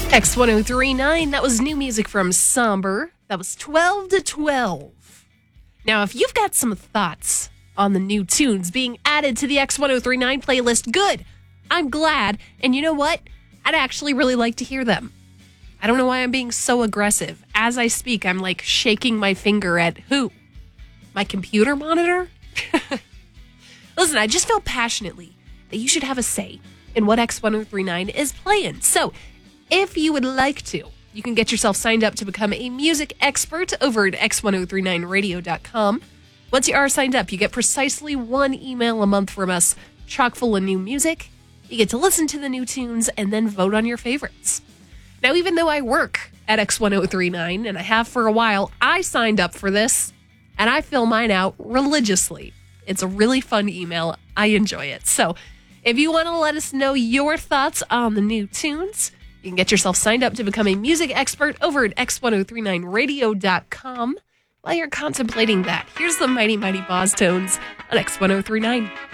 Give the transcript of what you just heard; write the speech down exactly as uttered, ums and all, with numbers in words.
X ten thirty-nine, that was new music from Somber. That was twelve to twelve. Now, if you've got some thoughts on the new tunes being added to the X ten thirty-nine playlist, good. I'm glad. And you know what? I'd actually really like to hear them. I don't know why I'm being so aggressive. As I speak, I'm like shaking my finger at who? My computer monitor? Listen, I just feel passionately that you should have a say in what X ten thirty-nine is playing. So, if you would like to, you can get yourself signed up to become a music expert over at x ten thirty-nine radio dot com. Once you are signed up, you get precisely one email a month from us, chock full of new music. You get to listen to the new tunes and then vote on your favorites. Now, even though I work at X ten thirty-nine, and I have for a while, I signed up for this, and I fill mine out religiously. It's a really fun email. I enjoy it. So, if you want to let us know your thoughts on the new tunes, you can get yourself signed up to become a music expert over at x ten thirty-nine radio dot com. While you're contemplating that, here's the Mighty Mighty Boss Tones on X ten thirty-nine.